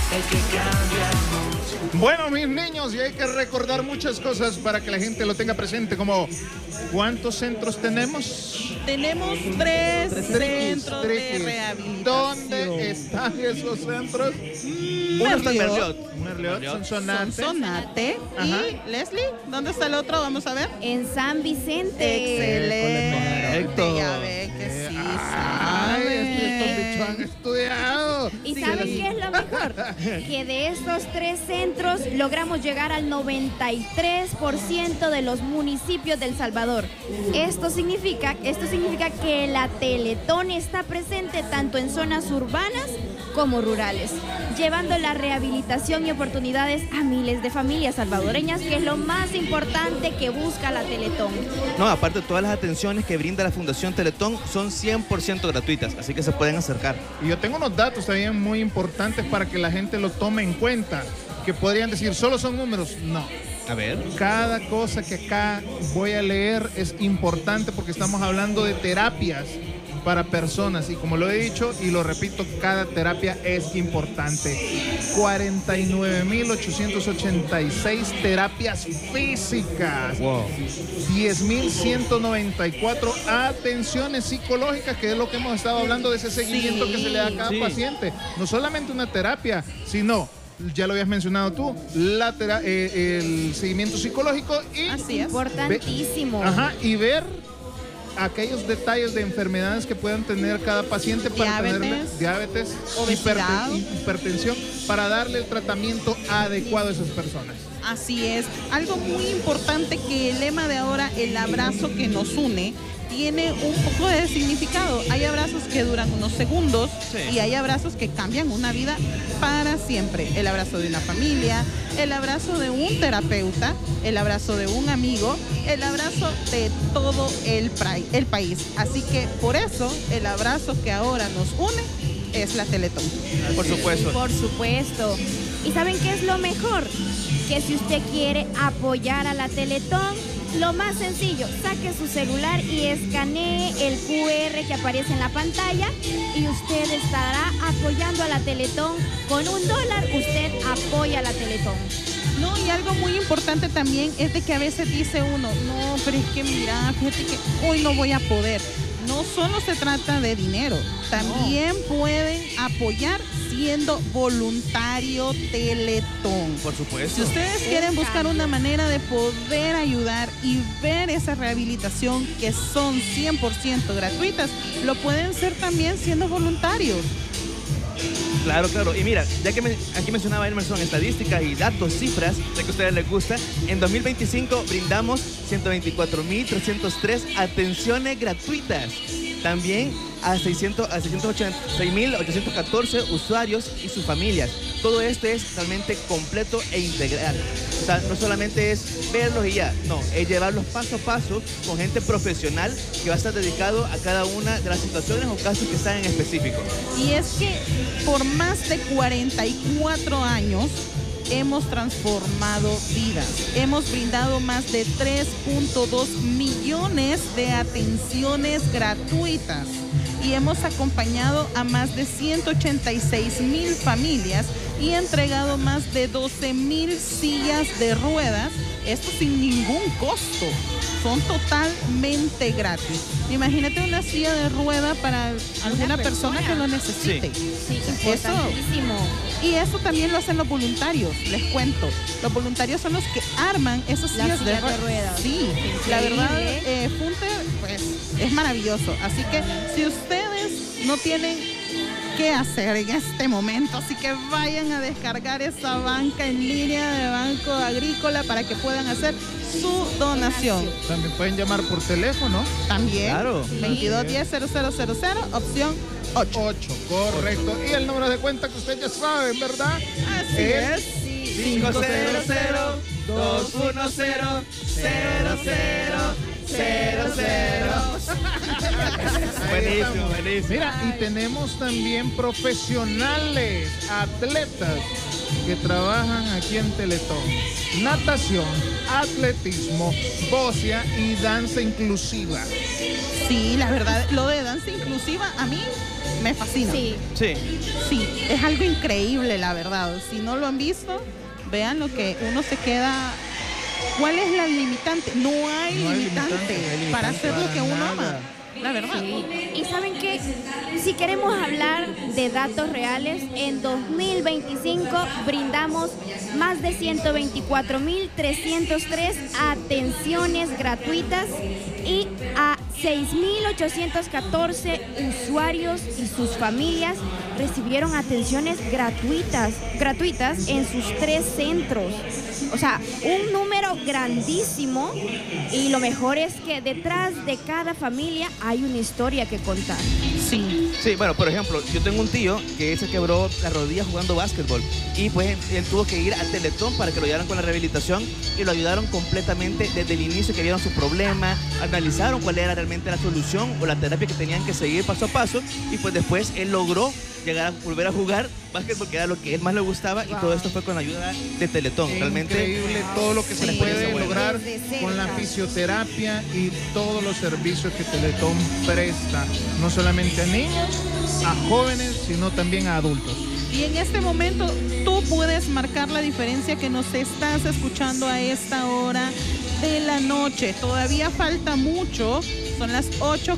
Bueno, mis niños, y hay que recordar muchas cosas para que la gente lo tenga presente, como ¿cuántos centros tenemos? Tenemos tres centros de rehabilitación. ¿Dónde están esos centros? Uno está en Merliot, Sonsonate. Sonsonate. Ajá. Y Leslie, ¿dónde está el otro? Vamos a ver. En San Vicente. Excelente. Correcto. Ya ve que sí Ay, estos bichos han estudiado. ¿Y saben qué es lo mejor? Que de estos 3 centros logramos llegar al 93% de los municipios del Salvador. Esto significa que la Teletón está presente tanto en zonas urbanas como rurales, llevando la rehabilitación y oportunidades a miles de familias salvadoreñas, que es lo más importante que busca la Teletón. No, aparte todas las atenciones que brinda la Fundación Teletón son 100% gratuitas, así que se pueden acercar. Y yo tengo unos datos también muy importantes para que la gente lo tome en cuenta, que podrían decir, solo son números. No. A ver. Cada cosa que acá voy a leer es importante porque estamos hablando de terapias para personas, y como lo he dicho y lo repito, cada terapia es importante. 49.886 terapias físicas. Wow. 10.194 atenciones psicológicas, que es lo que hemos estado hablando de ese seguimiento que se le da a cada paciente. No solamente una terapia, sino, ya lo habías mencionado tú, el seguimiento psicológico y... Así es. Importantísimo. y ver aquellos detalles de enfermedades que puedan tener cada paciente para diabetes, obesidad, hipertensión, para darle el tratamiento adecuado a esas personas. Así es. Algo muy importante, que el lema de ahora, el abrazo que nos une, tiene un poco de significado. Hay abrazos que duran unos segundos, y hay abrazos que cambian una vida para siempre. El abrazo de una familia, el abrazo de un terapeuta, el abrazo de un amigo, el abrazo de todo el país. Así que por eso el abrazo que ahora nos une es la Teletón. Por supuesto. Por supuesto. ¿Y saben qué es lo mejor? Que si usted quiere apoyar a la Teletón, lo más sencillo, saque su celular y escanee el QR que aparece en la pantalla, y usted estará apoyando a la Teletón. Con $1 usted apoya a la Teletón. No, y algo muy importante también es de que a veces dice uno, no, pero es que mira, fíjate que hoy no voy a poder. No solo se trata de dinero, también pueden apoyar siendo voluntario Teletón. Por supuesto. Si ustedes quieren buscar una manera de poder ayudar y ver esa rehabilitación, que son 100% gratuitas, lo pueden hacer también siendo voluntarios. Claro, claro. Y mira, ya que aquí mencionaba Emerson estadísticas y datos, cifras, de que a ustedes les gusta, en 2025 brindamos 124.303 atenciones gratuitas. También a 686.814 usuarios y sus familias. Todo esto es realmente completo e integral. O sea, no solamente es verlos y ya, no, es llevarlos paso a paso con gente profesional que va a estar dedicado a cada una de las situaciones o casos que están en específico. Y es que por más de 44 años hemos transformado vidas. Hemos brindado más de 3.2 millones de atenciones gratuitas y hemos acompañado a más de 186.000 familias y entregado más de 12.000 sillas de ruedas. Esto sin ningún costo. Son totalmente gratis. Imagínate una silla de rueda para alguna persona que lo necesite. Sí, importantísimo. Y eso también lo hacen los voluntarios, les cuento. Los voluntarios son los que arman esas sillas de ruedas. Sí, la verdad, Funter, pues, es maravilloso. Así que si ustedes no tienen qué hacer en este momento, así que vayan a descargar esa banca en línea de Banco Agrícola para que puedan hacer su donación. También pueden llamar por teléfono. También. Claro. 2210-0000, opción 8. Correcto. Y el número de cuenta que ustedes ya saben, ¿verdad? Así es. 500-210-0000. Buenísimo, buenísimo. Mira, y tenemos también profesionales, atletas que trabajan aquí en Teletón. Natación, atletismo, boxeo y danza inclusiva. Sí, la verdad, lo de danza inclusiva a mí me fascina. Sí. Sí. Sí, es algo increíble, la verdad. Si no lo han visto, vean lo que uno se queda. ¿Cuál es la limitante? No hay limitante para hacer lo que uno ama. La verdad. Sí. Y saben que si queremos hablar de datos reales, en 2025 brindamos más de 124.303 atenciones gratuitas y a 6.814 usuarios y sus familias recibieron atenciones gratuitas en sus 3 centros. O sea, un número grandísimo, y lo mejor es que detrás de cada familia hay una historia que contar. Sí. Sí, bueno, por ejemplo, yo tengo un tío que se quebró la rodilla jugando básquetbol y pues él tuvo que ir al Teletón para que lo ayudaran con la rehabilitación y lo ayudaron completamente desde el inicio, que vieron su problema, analizaron cuál era realmente la solución o la terapia que tenían que seguir paso a paso, y pues después él logró llegar a volver a jugar básquetbol, que era lo que él más le gustaba, y todo esto fue con la ayuda de Teletón. Realmente increíble todo lo que se Sí. puede lograr Desde cerca. con la fisioterapia y todos los servicios que Teletón presta, no solamente a niños, a jóvenes, sino también a adultos. Y en este momento tú puedes marcar la diferencia que nos estás escuchando a esta hora de la noche. Todavía falta mucho, son las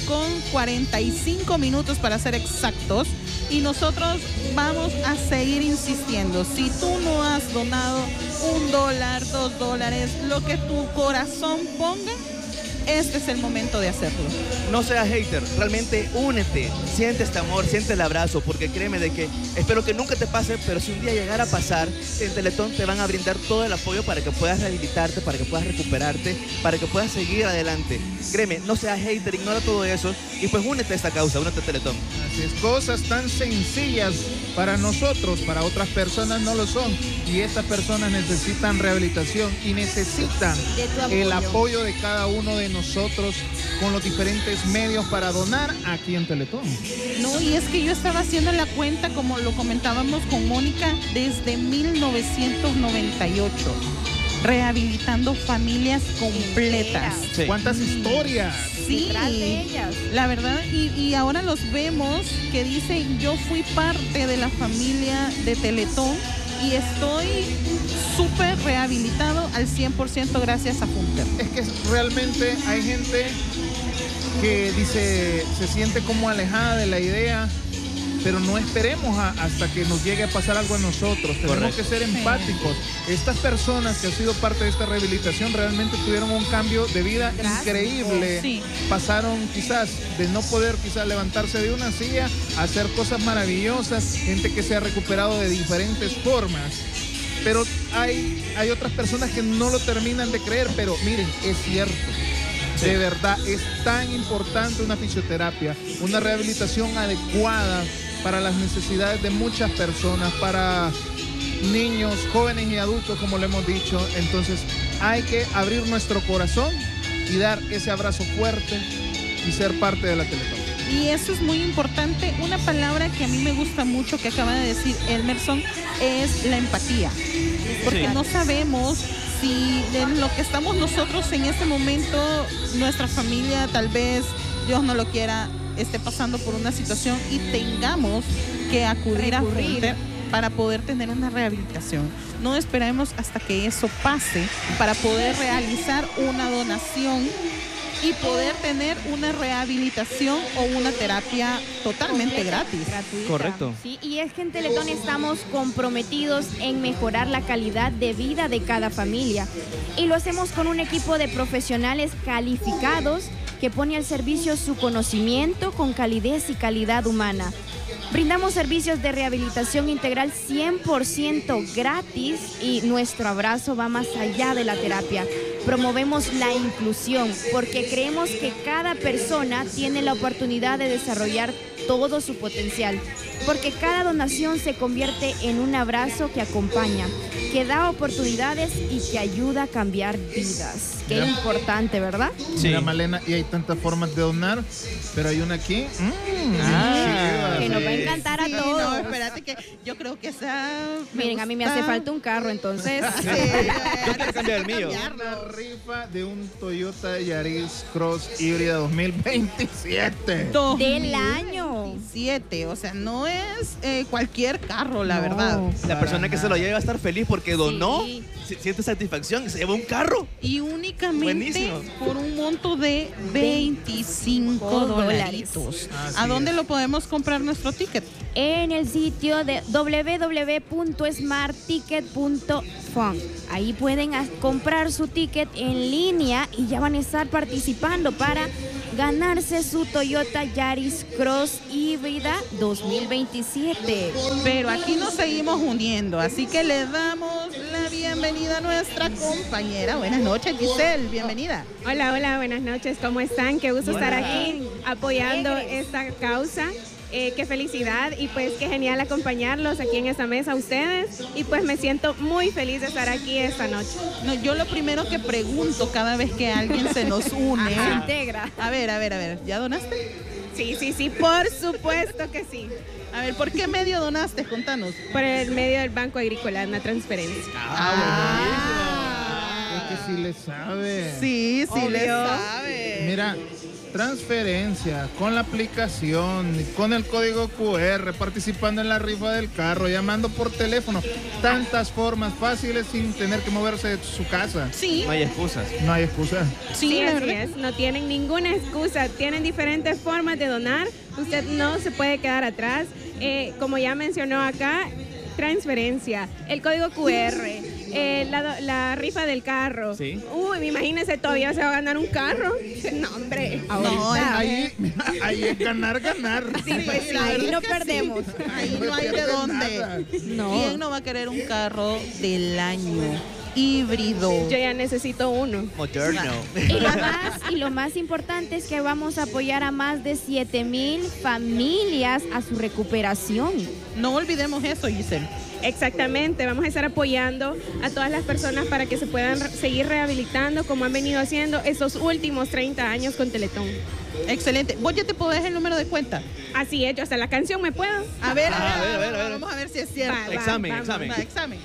8:45 para ser exactos. Y nosotros vamos a seguir insistiendo. Si tú no has donado $1, $2, lo que tu corazón ponga, este es el momento de hacerlo. no seas hater, realmente únete, siente este amor, siente el abrazo, porque créeme de que espero que nunca te pase, pero si un día llegara a pasar, en Teletón te van a brindar todo el apoyo para que puedas rehabilitarte, para que puedas recuperarte, para que puedas seguir adelante. Créeme, no seas hater, ignora todo eso y pues únete a esta causa, únete a Teletón. Así es, cosas tan sencillas para nosotros, para otras personas no lo son. Y estas personas necesitan rehabilitación y necesitan De tu apoyo. el apoyo de cada uno de nosotros con los diferentes medios para donar aquí en Teletón. No, y es que yo estaba haciendo la cuenta, como lo comentábamos con Mónica, desde 1998, rehabilitando familias completas. Sí. ¿Cuántas historias? Sí, Detrás de ellas. la verdad, y ahora los vemos que dicen, yo fui parte de la familia de Teletón y estoy súper rehabilitado al 100% gracias a Funker. Es que realmente hay gente que dice, se siente como alejada de la idea, pero no esperemos hasta que nos llegue a pasar algo a nosotros. Tenemos Correcto. que ser empáticos. Estas personas que han sido parte de esta rehabilitación realmente tuvieron un cambio de vida increíble. Sí. Pasaron quizás de no poder quizás levantarse de una silla a hacer cosas maravillosas, gente que se ha recuperado de diferentes formas. Pero hay otras personas que no lo terminan de creer, pero miren, es cierto. De verdad, es tan importante una fisioterapia, una rehabilitación adecuada para las necesidades de muchas personas, para niños, jóvenes y adultos, como lo hemos dicho. Entonces, hay que abrir nuestro corazón y dar ese abrazo fuerte y ser parte de la Teletón. Y eso es muy importante. Una palabra que a mí me gusta mucho que acaba de decir Elmerson es la empatía. Porque Sí. no sabemos si de lo que estamos nosotros en este momento, nuestra familia tal vez, Dios no lo quiera, esté pasando por una situación y tengamos que acudir a Recurrir. Funker para poder tener una rehabilitación. No esperemos hasta que eso pase para poder realizar una donación y poder tener una rehabilitación o una terapia totalmente gratis. Gratuita. Correcto. Sí, y es que en Teletón estamos comprometidos en mejorar la calidad de vida de cada familia. Y lo hacemos con un equipo de profesionales calificados que pone al servicio su conocimiento con calidez y calidad humana. Brindamos servicios de rehabilitación integral 100% gratis y nuestro abrazo va más allá de la terapia. Promovemos la inclusión porque creemos que cada persona tiene la oportunidad de desarrollar todo su potencial. Porque cada donación se convierte en un abrazo que acompaña, que da oportunidades y que ayuda a cambiar vidas. Qué Ya. importante, ¿verdad? Sí. Mira, Malena, y hay tantas formas de donar, pero hay una aquí. Ah, Que nos va a sí. encantar a Sí, todos. no, espérate que yo creo que esa... Miren, a mí me hace falta un carro, entonces. Sí, Yo quiero cambiar el mío. Una rifa de un Toyota Yaris Cross híbrida 2027. Del año. 7, o sea, no es cualquier carro, la No. verdad. La persona que se lo lleve va a estar feliz porque donó, Sí. siente satisfacción y se lleva un carro. Y únicamente Buenísimo. por un monto de 25 dolaritos. Así ¿A dónde es. lo podemos comprar nuestro ticket? En el sitio de www.smartticket.fun. Ahí pueden comprar su ticket en línea y ya van a estar participando para ganarse su Toyota Yaris Cross híbrida 2027. Pero aquí nos seguimos uniendo, así que le damos la bienvenida a nuestra compañera. Buenas noches, Giselle, bienvenida. Hola, hola, buenas noches, ¿cómo están? Qué gusto estar aquí apoyando Alegres. esta causa. Qué felicidad y pues qué genial acompañarlos aquí en esta mesa a ustedes y pues me siento muy feliz de estar aquí esta noche. No, yo lo primero que pregunto cada vez que alguien se nos une. Se integra. A ver, ¿ya donaste? Sí, por supuesto que sí. A ver, ¿por qué medio donaste? Contanos. Por el medio del Banco Agrícola, una transferencia. Es que sí le sabe. Sí, Obvio. le sabe. Mira, transferencia con la aplicación, con el código QR, participando en la rifa del carro, llamando por teléfono. Tantas formas fáciles sin tener que moverse de su casa. Sí, No hay excusas. No hay excusa. sí, la así verdad. es, no tienen ninguna excusa, tienen diferentes formas de donar, usted no se puede quedar atrás. Como ya mencionó acá, transferencia, el código QR, la rifa del carro. Sí. Uy, imagínense, todavía se va a ganar un carro. No, hombre. No, Ahí es ganar. Sí, pues sí, la ahí verdad no es que perdemos. sí. Ahí no hay de pierde dónde. nada. No. ¿Quién no va a querer un carro del año híbrido? Yo ya necesito uno. Moderno. Y lo más importante es que vamos a apoyar a más de 7,000 familias a su recuperación. No olvidemos eso, Giselle. Exactamente, vamos a estar apoyando a todas las personas para que se puedan seguir rehabilitando como han venido haciendo estos últimos 30 años con Teletón. Excelente. ¿Vos ya te podés el número de cuenta? Así es, yo hasta la canción me puedo. A ver, a ver. vamos a ver si es cierto. Va, Examen. Va, examen.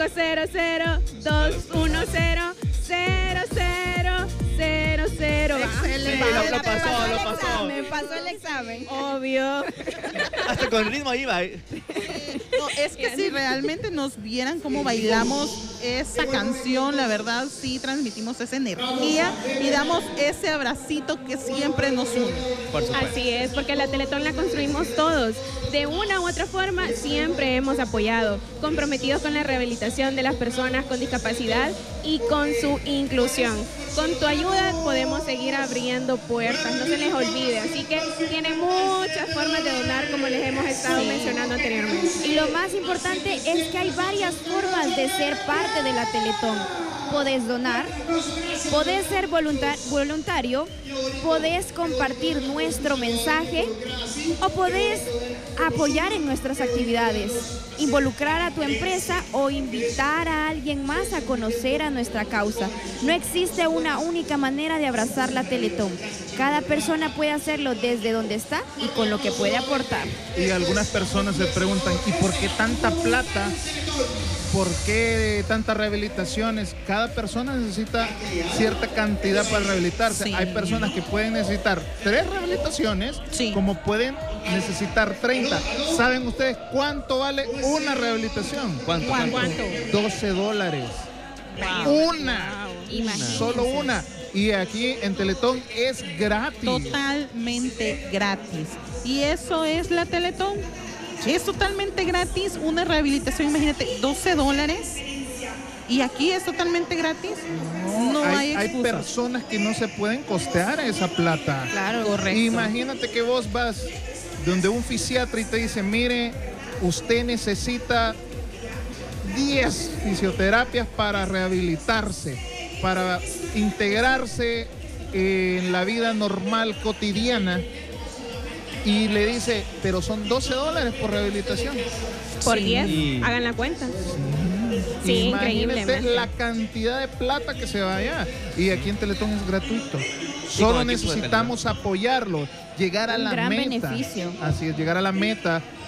500-210-0000. Excelente. Lo pasó. Me pasó el examen. Obvio. Hasta con ritmo iba. No, es que si realmente nos vieran cómo bailamos esa canción, la verdad sí transmitimos esa energía y damos ese abracito que siempre nos une. Por supuesto. Así es, porque la Teletón la construimos todos. De una u otra forma, siempre hemos apoyado, comprometidos con la rehabilitación de las personas con discapacidad y con su inclusión. Con tu ayuda podemos seguir abriendo puertas, no se les olvide. Así que tienen muchas formas de donar, como les hemos estado mencionando anteriormente. Y lo más importante es que hay varias formas de ser parte de la Teletón. Podés donar, podés ser voluntario, podés compartir nuestro mensaje o podés apoyar en nuestras actividades, involucrar a tu empresa o invitar a alguien más a conocer a nuestra causa. No existe una única manera de abrazar la Teletón. Cada persona puede hacerlo desde donde está y con lo que puede aportar. Y algunas personas se preguntan, ¿y por qué tanta plata? ¿Por qué tantas rehabilitaciones? Cada persona necesita cierta cantidad para rehabilitarse. Sí. Hay personas que pueden necesitar 3 rehabilitaciones, Sí. como pueden necesitar 30. ¿Saben ustedes cuánto vale una rehabilitación? ¿Cuánto? $12. Una. Imagínense. Solo una. Y aquí en Teletón es gratis. Totalmente gratis. Y eso es la Teletón. Es totalmente gratis una rehabilitación, imagínate, $12. Y aquí es totalmente gratis. No hay hay excusa. personas que no se pueden costear esa plata. Claro, correcto. Imagínate que vos vas donde un fisiatra y te dice, mire, usted necesita 10 fisioterapias para rehabilitarse, para integrarse en la vida normal cotidiana. Y le dice, pero son $12 por rehabilitación. Por Sí. 10, hagan la cuenta. Sí, Imagínate increíble. la cantidad de plata que se va allá. Y aquí en Teletón es gratuito. con Solo equipo de necesitamos apoyarlo, llegar a Un la gran meta. beneficio. Así es, llegar a la meta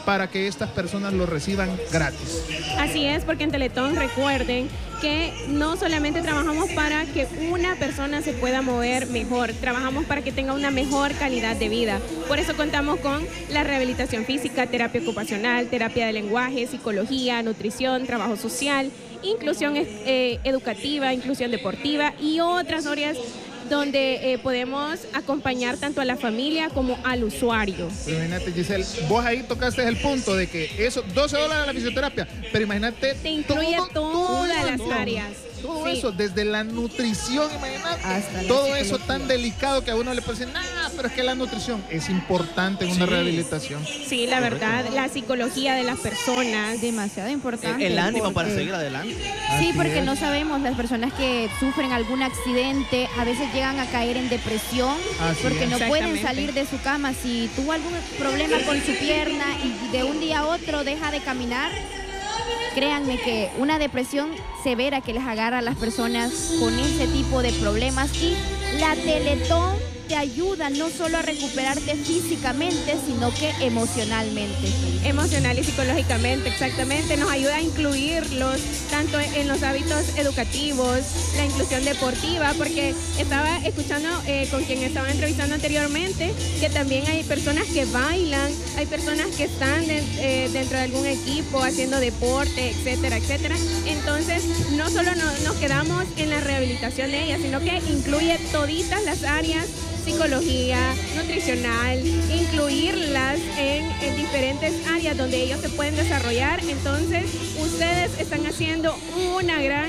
para que estas personas lo reciban gratis. Así es, porque en Teletón recuerden que no solamente trabajamos para que una persona se pueda mover mejor, trabajamos para que tenga una mejor calidad de vida. Por eso contamos con la rehabilitación física, terapia ocupacional, terapia de lenguaje, psicología, nutrición, trabajo social, inclusión educativa, inclusión deportiva y otras áreas donde podemos acompañar tanto a la familia como al usuario. Pero imagínate, Giselle, vos ahí tocaste el punto de que eso, $12 la fisioterapia, pero imagínate... Te incluye todas las áreas. Todo Sí. eso, desde la nutrición, imagínate, Hasta la todo eso psicología. tan delicado que a uno le puede decir, pero es que la nutrición es importante en una Sí. rehabilitación. Sí, la verdad, la psicología de las personas. Demasiado importante. El ánimo para porque- seguir adelante. Sí, Así porque es. no sabemos, las personas que sufren algún accidente a veces llegan a caer en depresión Así porque es. no pueden Exactamente. salir de su cama. Si tuvo algún problema con su pierna y de un día a otro deja de caminar, créanme que una depresión severa que les agarra a las personas con ese tipo de problemas, y la Teletón te ayuda no solo a recuperarte físicamente, sino que emocionalmente. Emocional y psicológicamente, exactamente. Nos ayuda a incluirlos tanto en los hábitos educativos, la inclusión deportiva, porque estaba escuchando con quien estaba entrevistando anteriormente que también hay personas que bailan, hay personas que están dentro de algún equipo haciendo deporte, etcétera, etcétera. Entonces, no solo nos quedamos en la rehabilitación de ellas, sino que incluye toditas las áreas: psicología, nutricional, incluirlas en diferentes áreas donde ellos se pueden desarrollar. Entonces, ustedes están haciendo un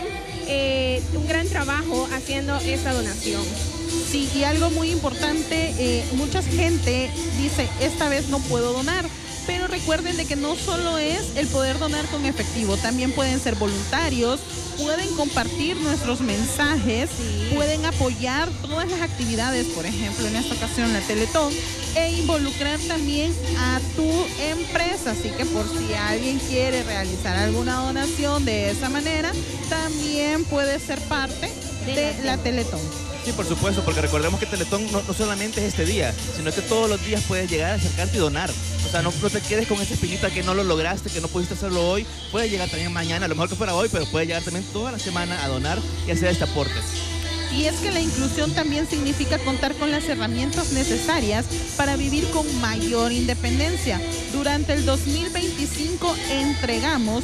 gran trabajo haciendo esa donación. Sí, y algo muy importante, mucha gente dice, esta vez no puedo donar, pero recuerden de que no solo es el poder donar con efectivo, también pueden ser voluntarios, pueden compartir nuestros mensajes, pueden apoyar todas las actividades, por ejemplo, en esta ocasión la Teletón, e involucrar también a tu empresa. Así que por si alguien quiere realizar alguna donación de esa manera, también puede ser parte de la Teletón. Sí, por supuesto, porque recordemos que Teletón no solamente es este día, sino que todos los días puedes llegar a acercarte y donar. O sea, no te quedes con esa espinita que no lo lograste, que no pudiste hacerlo hoy. Puedes llegar también mañana, a lo mejor que fuera hoy, pero puedes llegar también toda la semana a donar y hacer este aporte. Y es que la inclusión también significa contar con las herramientas necesarias para vivir con mayor independencia. Durante el 2025 entregamos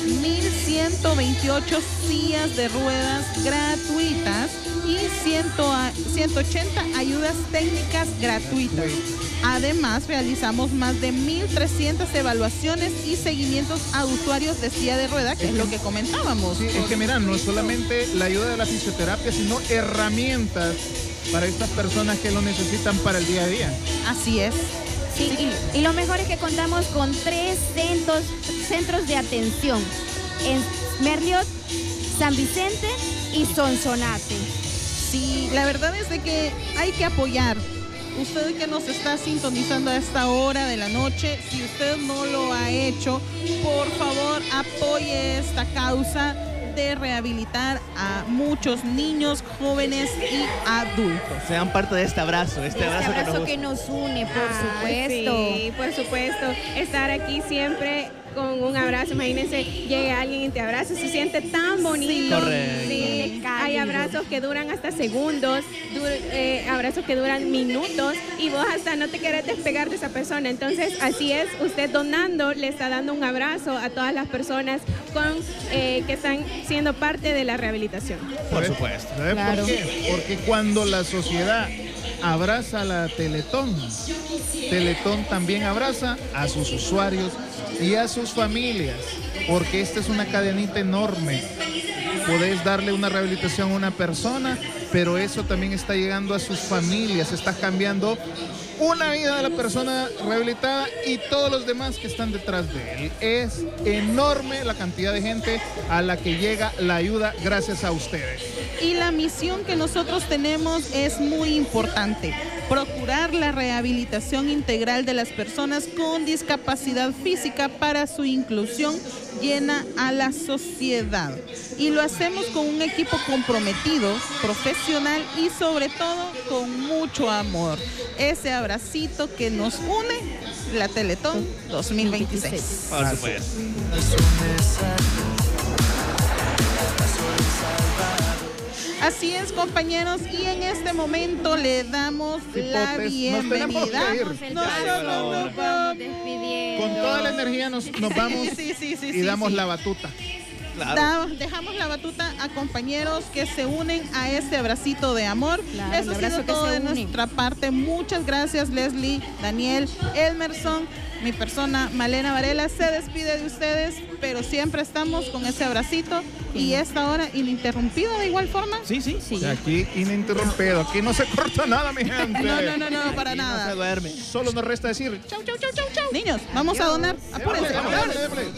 1.128 sillas de ruedas gratuitas y 180 ayudas técnicas gratuitas. Además, realizamos más de 1.300 evaluaciones y seguimientos a usuarios de silla de rueda, que es lo que comentábamos. Sí, es que mira, no solamente la ayuda de la fisioterapia, sino herramientas para estas personas que lo necesitan para el día a día. Así es. Sí, y lo mejor es que contamos con 3 centros de atención en Merliot, San Vicente y Sonsonate. Sí, la verdad es de que hay que apoyar. Usted que nos está sintonizando a esta hora de la noche, si usted no lo ha hecho, por favor apoye esta causa de rehabilitar a muchos niños, jóvenes y adultos. Sean parte de este abrazo, Este abrazo que nos une, por supuesto. Sí, por supuesto. Estar aquí siempre con un abrazo. Imagínense, llega alguien y te abraza, se siente tan bonito. Correcto. Sí, hay Cálido. abrazos que duran hasta segundos, abrazos que duran minutos y vos hasta no te querés despegar de esa persona. Entonces, así es, usted donando le está dando un abrazo a todas las personas que están siendo parte de la rehabilitación. Por ¿Sabes? supuesto. ¿Sabes Claro. por qué? Porque cuando la sociedad abraza a la Teletón, Teletón también abraza a sus usuarios y a sus familias, porque esta es una cadenita enorme. Podés darle una rehabilitación a una persona, pero eso también está llegando a sus familias, está cambiando una vida de la persona rehabilitada y todos los demás que están detrás de él. Es enorme la cantidad de gente a la que llega la ayuda gracias a ustedes. Y la misión que nosotros tenemos es muy importante: procurar la rehabilitación integral de las personas con discapacidad física para su inclusión llena a la sociedad. Y lo hacemos con un equipo comprometido, profesional y sobre todo con mucho amor. Ese abracito que nos une la Teletón 2026. Por supuesto. Así es, compañeros, y en este momento le damos la Cipotes, bienvenida. nos tenemos que ir. Vamos el No, paso, no, no, nos vamos despidiendo. Con toda la energía nos vamos Sí, y damos la batuta. Claro. Dejamos la batuta a compañeros que se unen a este abracito de amor. Claro, Eso el ha sido abrazo que todo se de une. nuestra parte. Muchas gracias, Leslie, Daniel, Elmerson. Mi persona, Malena Varela, se despide de ustedes, pero siempre estamos con ese abracito y esta hora ininterrumpida de igual forma. Sí, sí. Sí. Y aquí ininterrumpido, aquí no se corta nada, mi gente. No, para Y no se nada. duerme. Solo nos resta decir chau, chau, chau, chau, chau. Niños, vamos a donar. Apúrense. Démosle, démosle, démosle.